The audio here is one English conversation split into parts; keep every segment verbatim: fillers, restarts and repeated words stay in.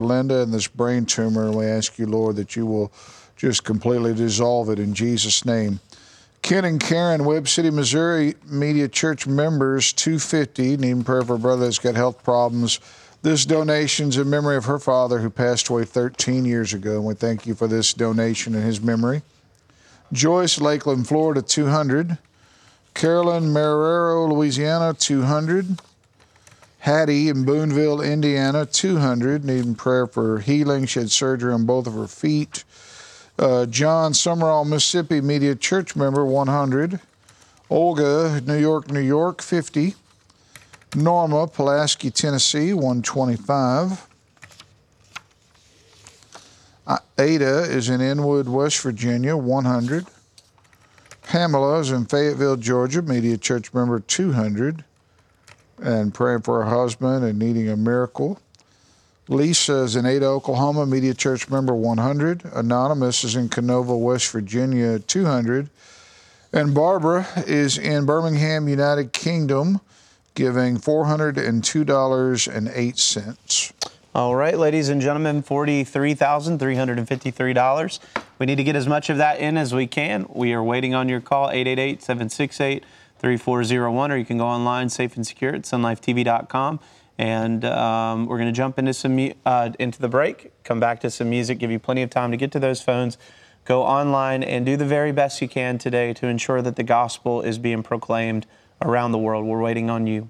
Linda and this brain tumor, and we ask you, Lord, that you will just completely dissolve it in Jesus' name. Ken and Karen, Webb City, Missouri, Media Church members, two hundred fifty dollars, needing prayer for a brother that's got health problems. This donation's in memory of her father who passed away thirteen years ago, and we thank you for this donation in his memory. Joyce, Lakeland, Florida, two hundred dollars. Carolyn, Marrero, Louisiana, two hundred dollars. Hattie in Boonville, Indiana, two hundred dollars, needing prayer for healing. She had surgery on both of her feet. Uh, John, Summerall, Mississippi, Media Church member, one hundred dollars. Olga, New York, New York, fifty dollars. Norma, Pulaski, Tennessee, one hundred twenty-five dollars. Ada is in Inwood, West Virginia, one hundred dollars. Pamela is in Fayetteville, Georgia, Media Church member, two hundred dollars. And praying for her husband and needing a miracle. Lisa is in Ada, Oklahoma, Media Church member, one hundred. Anonymous is in Canova, West Virginia, two hundred. And Barbara is in Birmingham, United Kingdom, giving four hundred two dollars and eight cents. All right, ladies and gentlemen, forty-three thousand three hundred fifty-three dollars. We need to get as much of that in as we can. We are waiting on your call, eight eight eight, seven six eight, three four zero one, or you can go online, safe and secure, at sun life t v dot com. And um, we're going to jump into some uh, into the break, come back to some music, give you plenty of time to get to those phones. Go online and do the very best you can today to ensure that the gospel is being proclaimed around the world. We're waiting on you.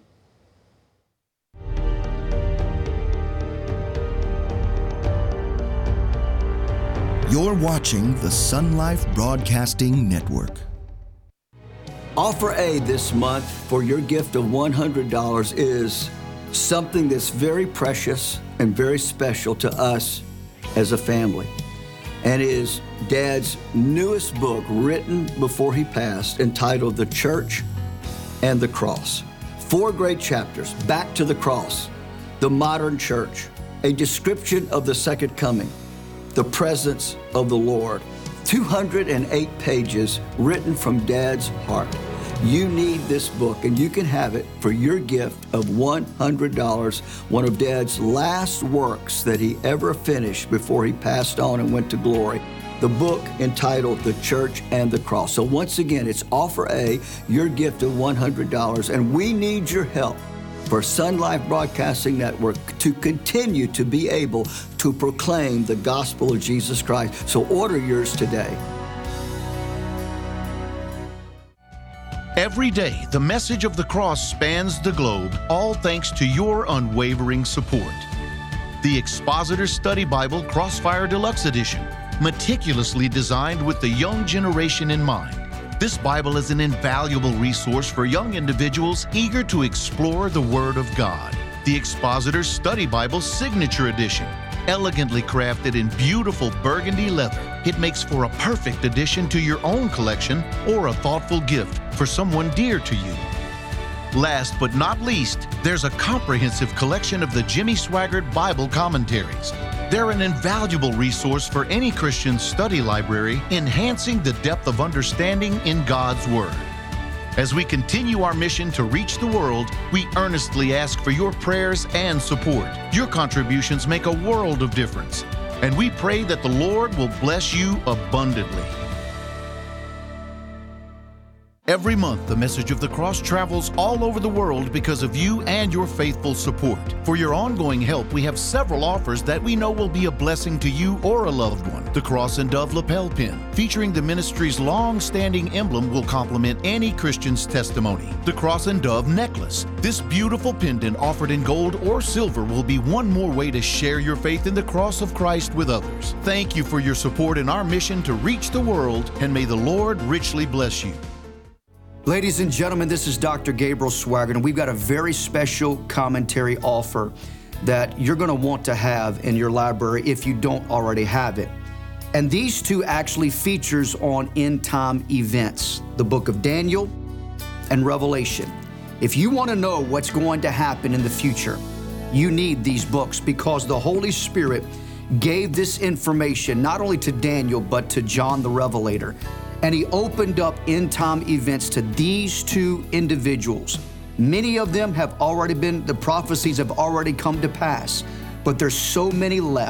You're watching the Sun Life Broadcasting Network. Offer A this month for your gift of one hundred dollars is something that's very precious and very special to us as a family, and is Dad's newest book written before he passed, entitled The Church and the Cross. Four great chapters, Back to the Cross, The Modern Church, a description of the Second Coming, the presence of the Lord. two hundred eight pages written from Dad's heart. You need this book, and you can have it for your gift of one hundred dollars, one of Dad's last works that he ever finished before he passed on and went to glory. The book entitled The Church and the Cross. So once again, it's offer A, your gift of one hundred dollars, and we need your help for Sun Life Broadcasting Network to continue to be able to proclaim the gospel of Jesus Christ. So order yours today. Every day, the message of the cross spans the globe, all thanks to your unwavering support. The Expositor Study Bible Crossfire Deluxe Edition, meticulously designed with the young generation in mind. This Bible is an invaluable resource for young individuals eager to explore the Word of God. The Expositor Study Bible Signature Edition, elegantly crafted in beautiful burgundy leather. It makes for a perfect addition to your own collection or a thoughtful gift for someone dear to you. Last but not least, there's a comprehensive collection of the Jimmy Swaggart Bible commentaries. They're an invaluable resource for any Christian study library, enhancing the depth of understanding in God's Word. As we continue our mission to reach the world, we earnestly ask for your prayers and support. Your contributions make a world of difference, and we pray that the Lord will bless you abundantly. Every month, the message of the cross travels all over the world because of you and your faithful support. For your ongoing help, we have several offers that we know will be a blessing to you or a loved one. The Cross and Dove lapel pin, featuring the ministry's long-standing emblem, will complement any Christian's testimony. The Cross and Dove necklace. This beautiful pendant, offered in gold or silver, will be one more way to share your faith in the cross of Christ with others. Thank you for your support in our mission to reach the world, and may the Lord richly bless you. Ladies and gentlemen, this is Doctor Gabriel Swaggart, and we've got a very special commentary offer that you're going to want to have in your library if you don't already have it. And these two actually features on end-time events, the book of Daniel and Revelation. If you want to know what's going to happen in the future, you need these books, because the Holy Spirit gave this information not only to Daniel, but to John the Revelator. And he opened up end-time events to these two individuals. Many of them have already been, the prophecies have already come to pass. but there's so many left.